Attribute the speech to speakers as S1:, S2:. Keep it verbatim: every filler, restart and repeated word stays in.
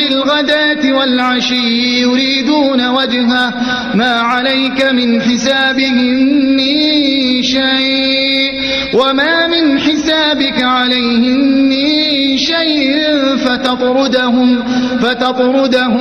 S1: بالغداة والعشي يريدون وجهه ما عليك من حسابهم من شيء وما من حسابك عليهم من شيء فتطردهم, فتطردهم